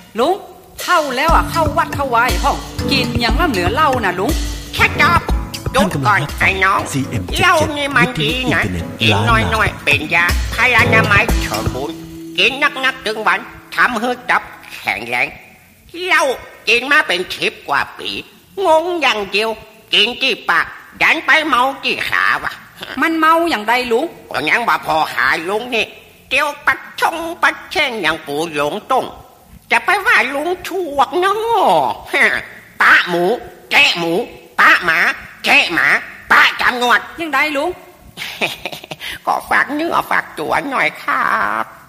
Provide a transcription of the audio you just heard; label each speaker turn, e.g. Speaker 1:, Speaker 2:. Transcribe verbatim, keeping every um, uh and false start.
Speaker 1: ลุงเข้าแล้วอ่ะเข้าวัดเข้าไหว้พ่องกินอย่างล่ำเหลือเหล้านะลุง
Speaker 2: แค่จอบจุดก่อนไอ้น้องเหล้านี่มันดีนะกินน้อยๆเป็นยาพารานามัยสมบูรณ์กินนักๆถึงวันทำให้ตับแข็งแรงเหล้ากินมาเป็นชิบกว่าปีงงอย่างเดียวกินที่ปากดันไปเมาที่ขาวะ
Speaker 1: มันเมาอย่างใดลุง
Speaker 2: ก็ยังบ่พอหาลุงนี่เตียวปัดชงปัดเช่นอย่างปู่หลงต้งจะไปว่าลุงช่วกน้อปะหมูแกะหมูปะหมาแกะหมาปะจำนวด
Speaker 1: ยังใดลุง
Speaker 2: ก็ฝากเนื้อฝากตัวหน่อยครับ